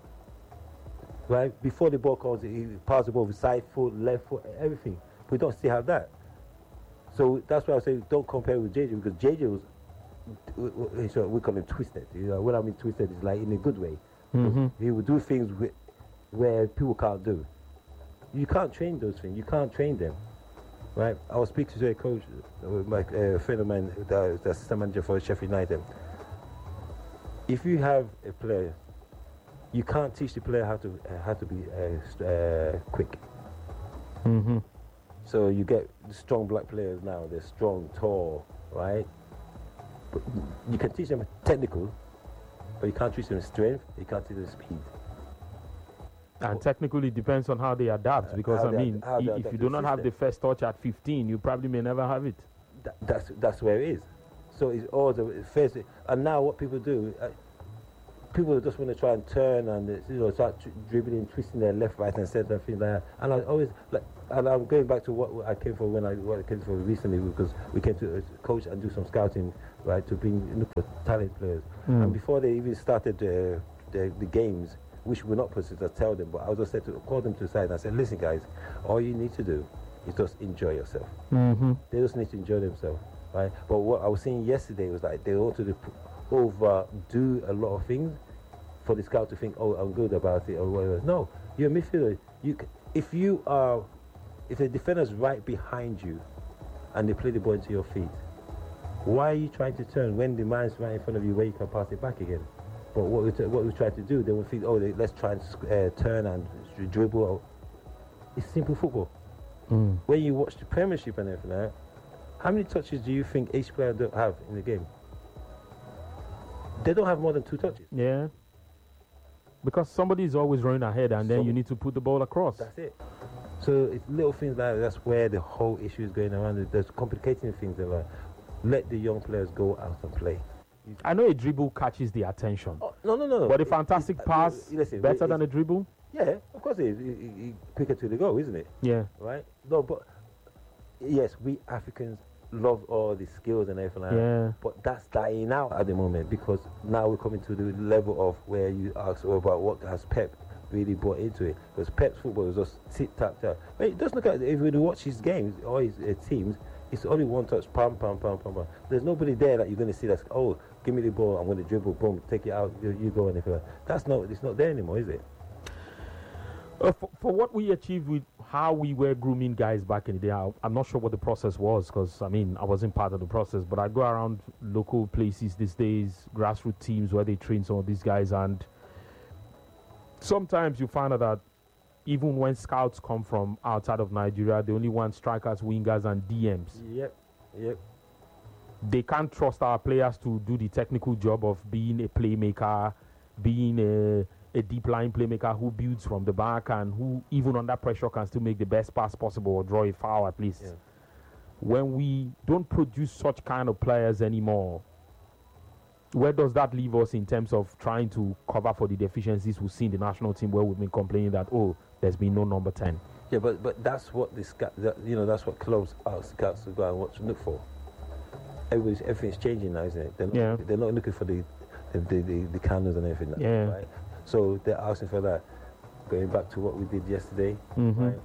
right? Before the ball comes, he passes the ball with side foot, left foot, everything. We don't still have that. So that's why I say don't compare with J J because J J was w- w- so we call him twisted. You know, what I mean twisted is like in a good way. Mm-hmm. He would do things whi- where people can't do. You can't train those things. You can't train them, right? I was speaking to a coach, uh, my uh, friend of mine, the, the assistant manager for Sheffield United. If you have a player, you can't teach the player how to uh, how to be uh, st- uh, quick. Mm-hmm. So you get strong black players now. They're strong, tall, right? But you can teach them technical, but you can't teach them strength. You can't teach them speed. And technically, it depends on how they adapt. Uh, Because how I they mean, ad- how they i- adapt if you to do the not have the system. first touch at fifteen, you probably may never have it. That, that's that's where it is. So it's all the first. And now what people do, uh, people just want to try and turn and uh, you know start tr- dribbling, twisting their left, right, and center, things like that. And I always like, and I'm going back to what I came for when I what I came for recently because we came to uh, coach and do some scouting, right, to bring look for talent players. Mm. And before they even started uh, the the games, which we're not supposed to tell them, but I just said to call them to the side and I said, listen, guys, all you need to do is just enjoy yourself. Mm-hmm. They just need to enjoy themselves, right? But what I was saying yesterday was like they ought to do- overdo a lot of things for the scout to think, oh, I'm good about it or whatever. No, you're a midfielder. You, c- if you are, if the defender's right behind you and they play the ball into your feet, why are you trying to turn when the man's right in front of you where you can pass it back again? But what we, t- what we try to do, they will think, oh, they, let's try and sc- uh, turn and dribble. It's simple football. Mm. When you watch the Premiership and everything, like that, how many touches do you think each player do have in the game? They don't have more than two touches. Yeah. Because somebody is always running ahead, and then Some- you need to put the ball across. That's it. So it's little things like that. That's where the whole issue is going around. There's complicating things. That like, let the young players go out and play. I know a dribble catches the attention, Oh, no, no, no. but a It- fantastic it- pass listen, better it- than a dribble. Yeah, of course it is. It, it, it, quicker to the goal, isn't it? Yeah. Right? No, but yes, we Africans love all the skills and everything like Yeah. that. But that's dying out at the moment because now we're coming to the level of where you ask about what has Pep really brought into it. Because Pep's football is just tit tap tap. Wait, just look at if you watch his games or his uh, teams, it's only one touch, pam, pam, pam, pam, pam. There's nobody there that you're going to see that's, oh, give me the ball, I'm going to dribble, boom, take it out, you, you go and anything like that. That's not, it's not there anymore, is it? Uh, for, for what we achieved with how we were grooming guys back in the day, I, I'm not sure what the process was because, I mean, I wasn't part of the process, but I go around local places these days, grassroots teams where they train some of these guys, and sometimes you find out that even when scouts come from outside of Nigeria, they only want strikers, wingers, and D Ms. Yep, yep. They can't trust our players to do the technical job of being a playmaker, being a, a deep line playmaker who builds from the back and who, even under pressure, can still make the best pass possible or draw a foul at least. Yeah. When we don't produce such kind of players anymore, where does that leave us in terms of trying to cover for the deficiencies we see in the national team where we've been complaining that, oh, there's been no number ten? Yeah, but but that's what the scout, that, you know, that's what clubs ask scouts to go and watch, look for. Everybody's, everything's changing now, isn't it? They're not, Yeah. they're not looking for the the, the, the, the cameras and everything. now, Yeah. Right? So they're asking for that. Going back to what we did yesterday, Mhm. right?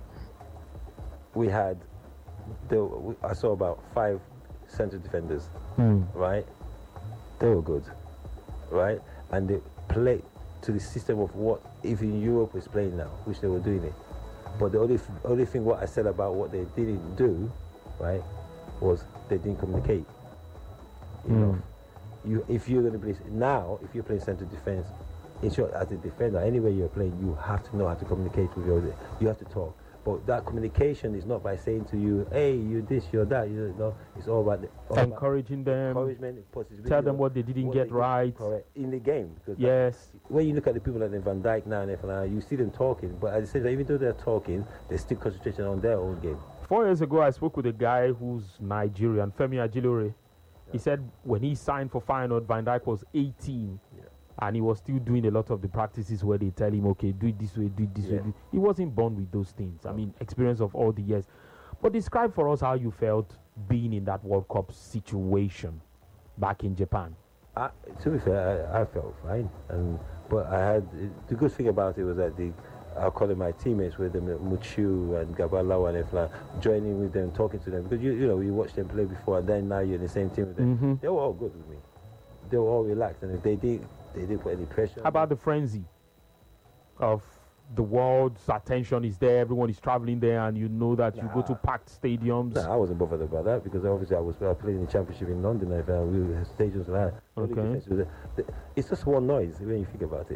We had, the, we, I saw about five centre defenders, Mm. right? They were good, right? And they played to the system of what even Europe is playing now, which they were doing it. But the only, only thing what I said about what they didn't do, right, was they didn't communicate. You Mm. know, you if you're going to play now, if you're playing central defense, it's your, as a defender, anywhere you're playing, you have to know how to communicate with your. You have to talk. But that communication is not by saying to you, "Hey, you this, you're that." You know, it's all about the, all encouraging about them, encouragement, positivity, tell them what they didn't what get they right. Correct in the game. Yes. That, when you look at the people like Van Dijk now and everything, you see them talking, but at the same time, even though they're talking, they're still concentrating on their own game. Four years ago, I spoke with a guy who's Nigerian, Femi Ajilore. Yeah. He said when he signed for Feyenoord, Van Dijk was eighteen. Yeah. And he was still doing a lot of the practices where they tell him, okay, do it this way, do it this yeah. way. He wasn't born with those things. I mean, experience of all the years. But describe for us how you felt being in that World Cup situation back in Japan. I, to be fair, I, I felt fine. And, but I had, the good thing about it was that the, I'll call it my teammates with them, Muchu and Gabalawa and Efla, joining with them, talking to them. Because, you, you know, you watch them play before and then now you're in the same team with them. Mm-hmm. They were all good with me. They were all relaxed. And if they did, they didn't put any pressure. How about the frenzy of the world's attention is there, everyone is traveling there, and you know that nah. you go to packed stadiums? Nah, I wasn't bothered about that because obviously I was uh, playing in the championship in London and uh, we were stadiums like that. Okay. It's just one noise when you think about it.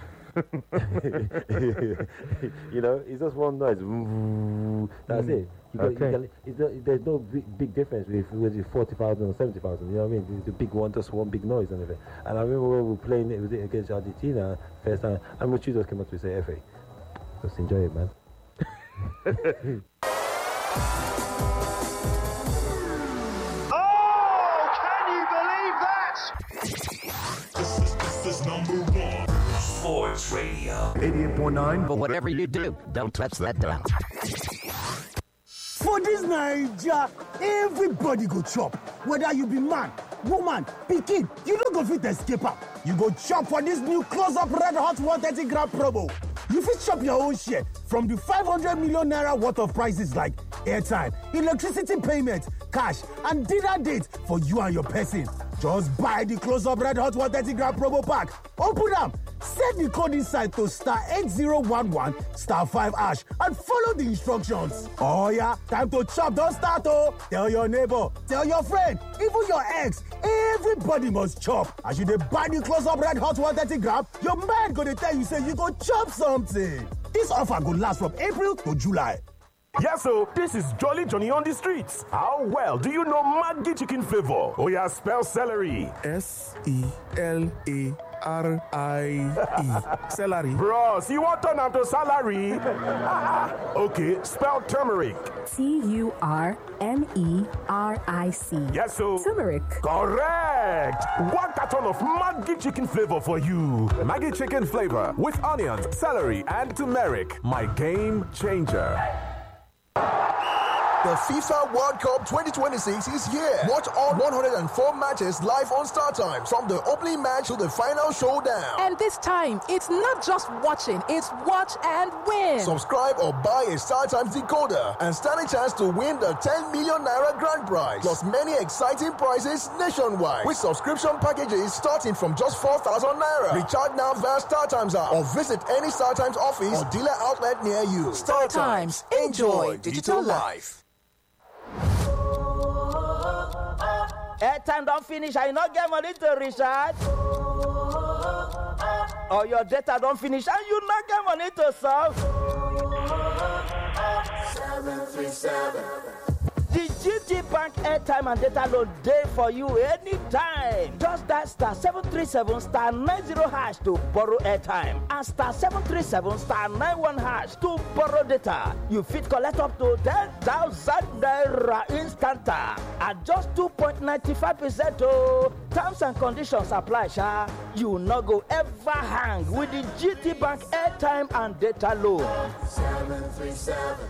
You know, it's just one noise. That's mm. it. You got, okay. you got, it's not, there's no big, big difference if it was forty thousand or seventy thousand. You know what I mean? It's a big one, just one big noise and everything. And I remember when we were playing it, was it against Argentina first time, and Muchu just came up to me and say, F A, just enjoy it, man. Oh, can you believe that? This is, this is number one. Sports Radio. eighty-eight point nine. But whatever you do, don't touch that dial. For this Naija, everybody go chop. Whether you be man, woman, pikin, you no go fit escape am. You go chop for this new close-up red hot one thirty gram promo. You fit chop your own share from the five hundred million naira worth of prices like airtime, electricity payment, cash, and dinner date for you and your person. Just buy the close-up red hot one thirty gram promo pack. Open up. Set the code inside to star eight zero one one star five hash and follow the instructions. Oh yeah, time to chop, don't start oh. Tell your neighbor, tell your friend, even your ex, everybody must chop. As you dey buy the close-up red hot one thirty gram, your mind gonna tell you say you go chop something. This offer go last from April to July. Yes, so this is Jolly Johnny on the streets. How well do you know Maggi chicken flavor? Oh yeah, spell celery. S E L A R I E. Celery. Bros, you want to turn to salary? Okay, spell turmeric. T U R M E R I C. Yes, so. Turmeric. Correct. One carton of Maggi chicken flavor for you. Maggi chicken flavor with onions, celery, and turmeric. My game changer. The FIFA World Cup twenty twenty-six is here. Watch all one hundred four matches live on StarTimes, from the opening match to the final showdown. And this time, it's not just watching, it's watch and win. Subscribe or buy a StarTimes decoder and stand a chance to win the ten million naira grand prize, plus many exciting prizes nationwide with subscription packages starting from just four thousand naira. Recharge now via StarTimes app or visit any StarTimes office or dealer outlet near you. StarTimes, enjoy digital life. Airtime don't finish, I not get money to recharge. Or your data don't finish and you not get money to solve. seven three seven. The G T Bank airtime and data load day for you anytime. Just dial star seven three seven star nine zero hash to borrow airtime and star seven three seven star nine one hash to borrow data. You fit collect up to ten thousand naira instanta at just two point nine five percent. Oh, terms and conditions apply, sha. You no go ever hang with the G T Bank airtime and data load. seven three seven.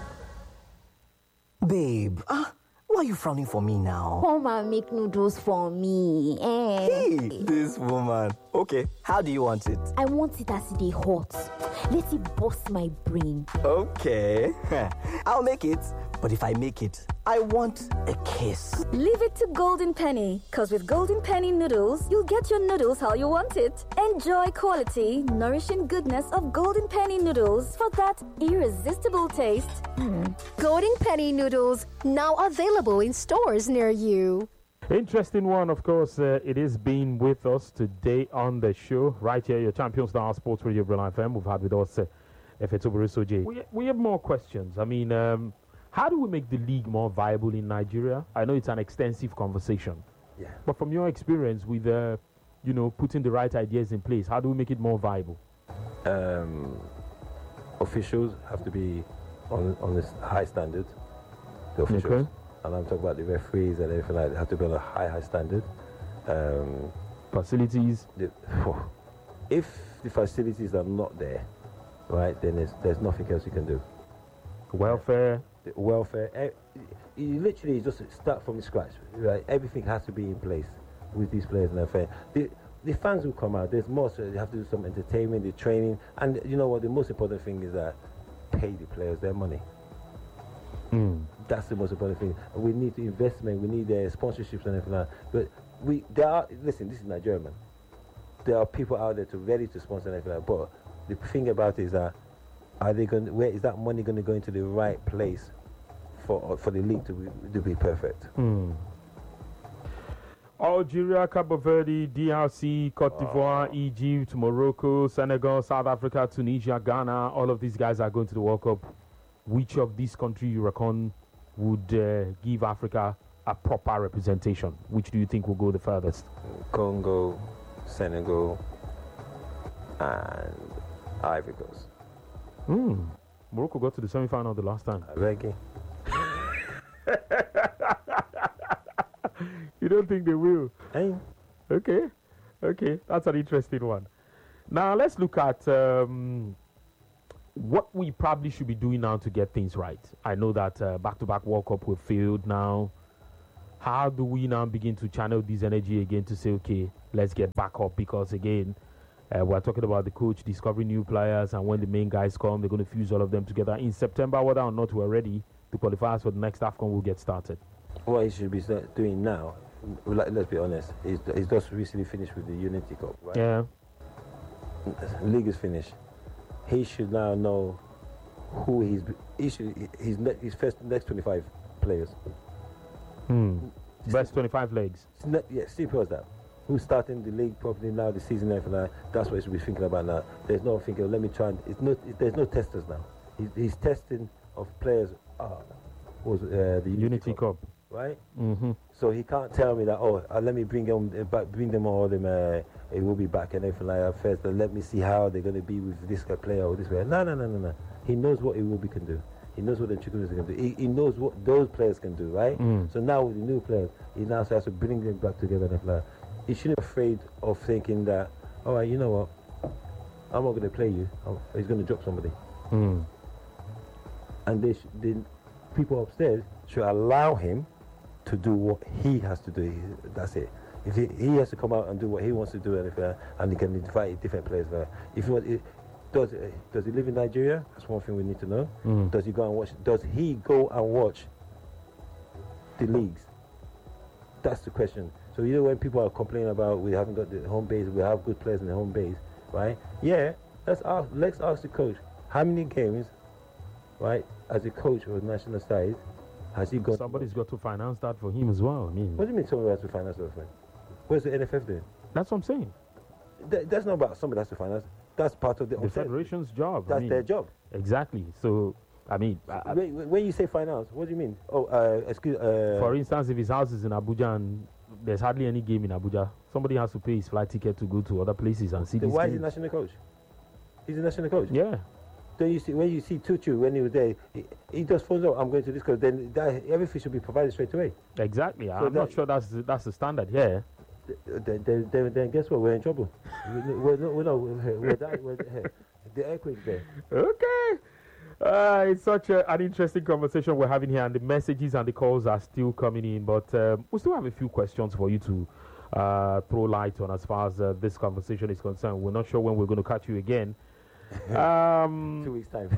Babe, uh, why are you frowning for me now? Come and make noodles for me. Eh? Hey, this woman. Okay, how do you want it? I want it as it is hot. Let it bust my brain. Okay. I'll make it. But if I make it, I want a kiss. Leave it to Golden Penny, because with Golden Penny noodles, you'll get your noodles how you want it. Enjoy quality, nourishing goodness of Golden Penny noodles for that irresistible taste. Mm. Golden Penny noodles, now available in stores near you. Interesting one, of course. Uh, it is being with us today on the show, right here, your Champion Star Sports Radio Brila F M. We've had with us uh, Efetoburiso J. We, we have more questions. I mean, um, how do we make the league more viable in Nigeria? I know it's an extensive conversation. Yeah. But from your experience with, uh, you know, putting the right ideas in place, how do we make it more viable? Um, officials have to be on on this high standard. The officials, Okay. and I'm talking about the referees and everything like that. Have to be on a high high standard. Um, Facilities. The, if the facilities are not there, right, then there's there's nothing else you can do. Welfare. The welfare. eh, You literally just start from scratch, right? Everything has to be in place with these players and their fair. The, the fans will come out. There's more, so you have to do some entertainment, the training, and you know what? The most important thing is that pay the players their money. Mm. That's the most important thing. We need the investment. We need the sponsorships and everything like that. But we, there are. Listen, this is Nigeria, man. There are people out there to ready to sponsor and everything like that. But the thing about it is that are they going? Where is that money going to go into the right place for for the league to be to be perfect? Mm. Algeria, Cabo Verde, D R C, Cote d'Ivoire, Egypt, Morocco, Senegal, South Africa, Tunisia, Ghana. All of these guys are going to the World Cup. Which of these countries you reckon would uh, give Africa a proper representation? Which do you think will go the furthest? Congo, Senegal, and Ivory Coast. Mm. Morocco got to the semi-final the last time. Reggae. You don't think they will? Hey. Okay, okay, that's an interesting one. Now let's look at um, what we probably should be doing now to get things right. I know that uh, back-to-back World Cup will failed now. How do we now begin to channel this energy again to say, okay, let's get back up? Because again, uh, we're talking about the coach discovering new players, and when the main guys come, they're going to fuse all of them together. In September, whether or not we're ready, the qualifiers for the next AFCON will get started. What he should be start doing now, like, let's be honest, he's, he's just recently finished with the Unity Cup, right? Yeah. League is finished. He should now know who he's. He should. His ne- his first next twenty-five players. Hmm. Best twenty-five legs. Ne- yeah, simple as that. Who's starting the league properly now, the season and that? That's what he should be thinking about now. There's no thinking. Let me try. And, it's not. It, there's no testers now. He's, he's testing of players. Uh, was uh, the Unity, Unity Cup. Cup. Right? Mm-hmm. So he can't tell me that, oh, uh, let me bring them uh, back, bring them all, them, uh, it will be back and everything like that first, and let me see how they're going to be with this guy player or this way. No, no, no, no, no. He knows what he will be can do. He knows what the chicken can do. He, he knows what those players can do, right? Mm. So now with the new players, he now has to bring them back together and everything like that. He shouldn't be afraid of thinking that, all right, you know what, I'm not going to play you. I'm, he's going to drop somebody. Mm. And they, sh- they people upstairs should allow him to do what he has to do. That's it. If he, he has to come out and do what he wants to do, and, if, uh, and he can invite different players. Uh, if he, it, does uh, does he live in Nigeria? That's one thing we need to know. Mm. Does he go and watch? Does he go and watch the leagues? That's the question. So you know when people are complaining about we haven't got the home base, we have good players in the home base, right? Yeah. Let's ask. Let's ask the coach how many games, right? As a coach of national side. Has he got Somebody's got to finance that for him as well. I mean, what do you mean somebody has to finance that for him? Where's the N F F doing? That's what I'm saying. Th- that's not about somebody has to finance. That's part of the, the federation's job. That's I mean, their job. Exactly. So, I mean, I, when, when you say finance, what do you mean? Oh, uh, excuse. Uh, for instance, if his house is in Abuja and there's hardly any game in Abuja, somebody has to pay his flight ticket to go to other places and see this. Why game. is he national coach? He's a national coach. Yeah. Then you see when you see Tutu when he was there, he, he just phones up. I'm going to this because then that, everything should be provided straight away. Exactly. So I'm that, not sure that's the, that's the standard here. Then, then, then, then guess what? We're in trouble. we're, we're, we're, no, we're, we're, that, we're the earthquake's there. Okay. Uh, it's such a, an interesting conversation we're having here, and the messages and the calls are still coming in. But um, we still have a few questions for you to uh, throw light on as far as uh, this conversation is concerned. We're not sure when we're going to catch you again. Um, Two weeks' time.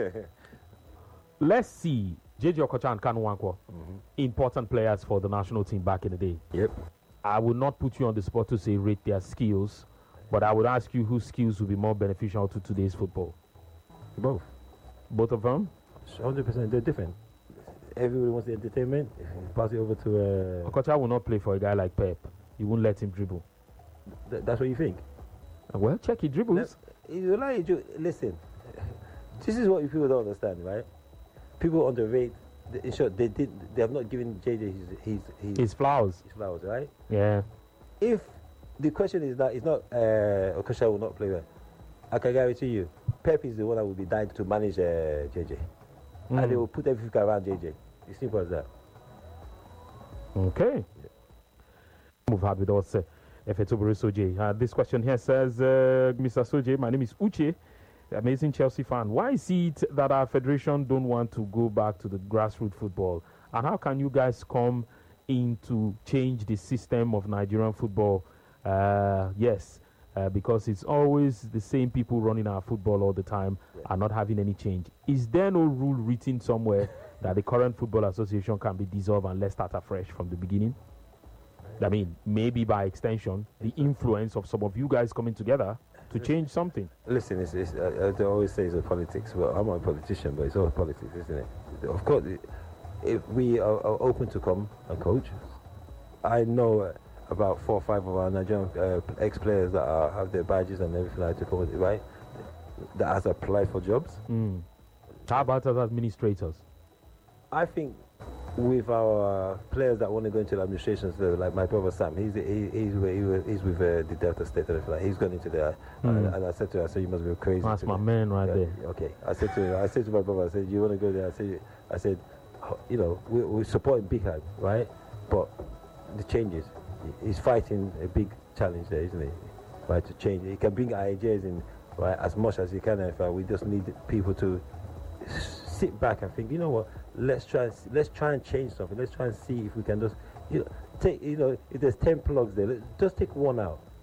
Let's see. J J Okocha and Kanu Nwankwo, Mhm. important players for the national team back in the day. Yep. I would not put you on the spot to say rate their skills, but I would ask you whose skills would be more beneficial to today's football. Both. Both of them? one hundred percent. They're different. Everybody wants the entertainment. Pass it over to... Uh, Okocha will not play for a guy like Pep. You won't let him dribble. th- that's what you think? Well, check he dribbles. You lie, you- Listen, this is what you people don't understand, right? People underrate. the- In short, they did. They have not given J J his his his, His flowers. his flowers, right? Yeah. If the question is that it's not uh, Okocha will not play well, I can guarantee you, Pep is the one that will be dying to manage uh, J J, Mm. and they will put everything around J J. It's simple as that. Okay. Move hard with us, uh, Efetobore Soje. Uh, this question here says, uh, Mister Soje, my name is Uche, amazing Chelsea fan. Why is it that our federation don't want to go back to the grassroots football? And how can you guys come in to change the system of Nigerian football? Uh, yes, uh, because it's always the same people running our football all the time and not having any change. Is there no rule written somewhere that the current football association can be dissolved and let's start afresh from the beginning? I mean, maybe by extension, the influence of some of you guys coming together to change something. Listen, it's, it's, uh, they always say it's a politics. Well, I'm not a politician, but it's all politics, isn't it? Of course, it- if we are, are open to come and coach, I know uh, about four or five of our Nigerian uh, ex-players that are, have their badges and everything like to come, right? That has applied for jobs. Mm. How about as administrators? I think with our players that want to go into the administration, so like my brother Sam, he's he, he's with, he's with uh, the Delta State and everything like that. He's gone into there, and, Mm. and I said to him, I said, you must be crazy. That's to my go." man right Yeah, there. Okay, I said to him, I said to my brother, I said, you want to go there? I said, I said, "Ho- you know, we, we're supporting Big Hand, right? But the changes, he- he's fighting a big challenge there, isn't he? Right, to change. He can bring ideas in, right, as much as he can. In fact, we just need people to s- sit back and think, you know what? Let's try and s- let's try and change something. Let's try and see if we can just, you know, take, you know, if there's ten plugs there, let's just take one out.